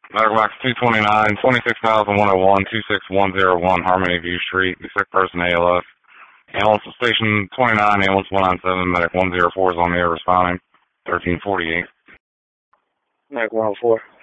Medical box 229, 26,101, 26101, Harmony View Street, the sick person ALS. Ambulance station 29, ambulance 197, medic 104 is on the air responding, 1348. Medic 104.